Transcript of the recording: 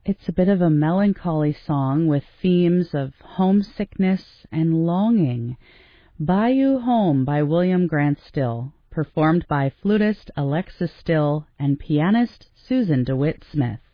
It's a bit of a melancholy song with themes of homesickness and longing. Bayou Home by William Grant Still, performed by flutist Alexis Still and pianist Susan DeWitt Smith.